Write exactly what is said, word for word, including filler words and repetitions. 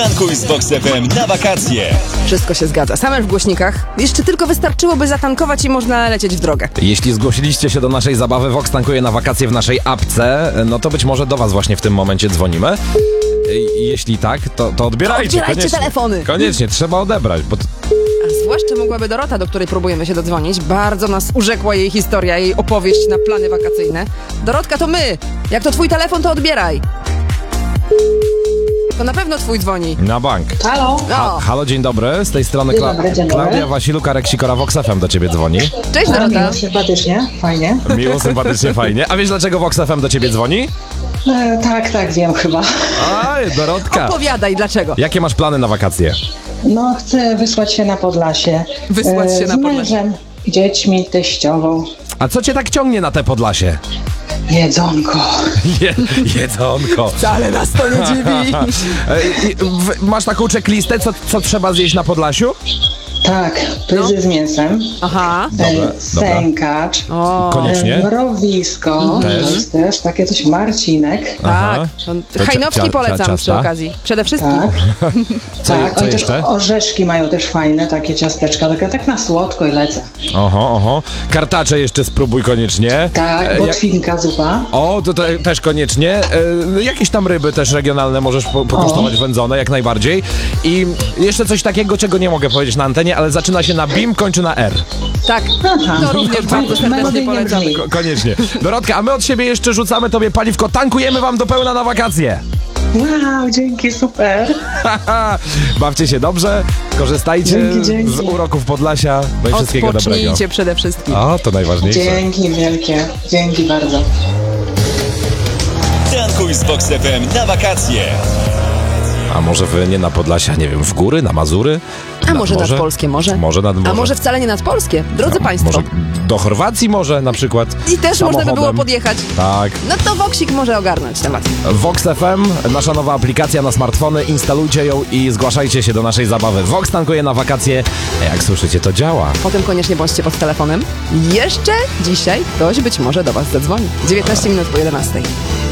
Tankuj z Vox F M na wakacje. Wszystko się zgadza. Same w głośnikach. Jeszcze tylko wystarczyłoby zatankować i można lecieć w drogę. Jeśli zgłosiliście się do naszej zabawy Vox tankuje na wakacje w naszej apce, no to być może do was właśnie w tym momencie dzwonimy. I jeśli tak, to, to odbierajcie. Odbierajcie koniecznie. telefony. Koniecznie, trzeba odebrać, bo... A zwłaszcza mogłaby Dorota, do której próbujemy się dodzwonić. Bardzo nas urzekła jej historia, jej opowieść na plany wakacyjne. Dorotka, to my! Jak to twój telefon, to odbieraj. To na pewno twój dzwoni. Na bank. Halo? O, Halo, dzień dobry. Z tej strony Dzień Kla- dobry, dzień dobry. Klaudia Wasiluk, Sikora, Vox F M do ciebie dzwoni. cześć A, Dorota. miło, sympatycznie, fajnie. Miło, sympatycznie, fajnie. A wiesz, dlaczego Vox F M do ciebie dzwoni? E, tak, tak, wiem chyba. Aj, Dorotka. Opowiadaj, dlaczego? Jakie masz plany na wakacje? No, chcę wysłać się na Podlasie. Wysłać się e, na z Podlasie. mężem, dziećmi, teściową. A co cię tak ciągnie na te Podlasie? Jedzonko. Je, jedzonko. Wcale nas to nie dziwi. E, i w- Masz taką checklistę, co, co trzeba zjeść na Podlasiu? Tak, pyzy z mięsem. Aha. Dobra, e, dobra. Sękacz. O, Koniecznie. E, mrowisko. Też. To jest też takie coś, Marcinek. Aha. tak. To To cia- Hajnowski cia- polecam cia- przy ciasta? okazji. Przede wszystkim. Tak. Co, tak, co oni jeszcze? też orzeszki mają też fajne, takie ciasteczka, takie tak na słodko i lecę. Oho, oho. Kartacze jeszcze spróbuj koniecznie. Tak, E, jak- botwinka, zupa. O, to, to też koniecznie. E, jakieś tam ryby też regionalne możesz po, pokosztować, wędzone, jak najbardziej. I jeszcze coś takiego, czego nie mogę powiedzieć na antenie, ale zaczyna się na bim, kończy na R. Tak. Aha. To również bardzo serdecznie Melodijnie polecamy. brzmi. Ko- koniecznie. Dorotka, a my od siebie jeszcze rzucamy tobie paliwko. Tankujemy wam do pełna na wakacje. Wow, dzięki, super. Bawcie się dobrze, korzystajcie Dzięki, dzięki. z uroków Podlasia. No i wszystkiego dobrego. Odpocznijcie przede wszystkim. O, to najważniejsze. Dzięki wielkie, dzięki bardzo. Tankuj z Vox F M na wakacje. A może wy nie na Podlasia, nie wiem, w góry, na Mazury? A może nad polskie morze? Może nad morze. A może wcale nie nad polskie? Drodzy Państwo. Może do Chorwacji może na przykład. I też można by było samochodem. podjechać. Tak. No to Voxik może ogarnąć temat. Vox F M, nasza nowa aplikacja na smartfony. Instalujcie ją i zgłaszajcie się do naszej zabawy. Vox tankuje na wakacje. A jak słyszycie, to działa. Potem koniecznie bądźcie pod telefonem. Jeszcze dzisiaj ktoś być może do Was zadzwoni. dziewiętnaście minut po jedenastej.